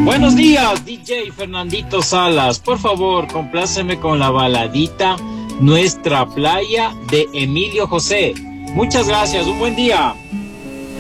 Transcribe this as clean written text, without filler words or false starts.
Buenos días, DJ Fernandito Salas. Por favor, compláceme con la baladita Nuestra Playa de Emilio José. Muchas gracias, un buen día.